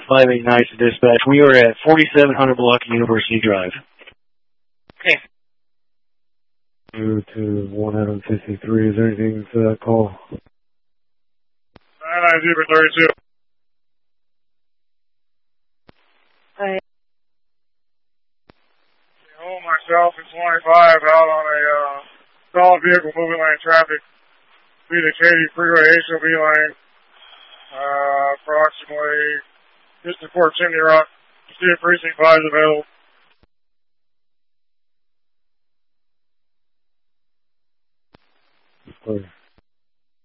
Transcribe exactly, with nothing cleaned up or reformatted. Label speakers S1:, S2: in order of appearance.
S1: five eight nine to dispatch. We are at forty-seven hundred block of University Drive.
S2: Okay.
S1: Move to one Adam fifty-three. Is there anything for that call?
S3: nine nine zero thirty-two.
S4: Hi.
S3: Home myself and twenty-five out on a uh, stalled vehicle moving lane traffic. Be the Katy Freeway H O B lane. Uh, approximately just before Chimney Rock. See if precinct five is available.
S1: Clear.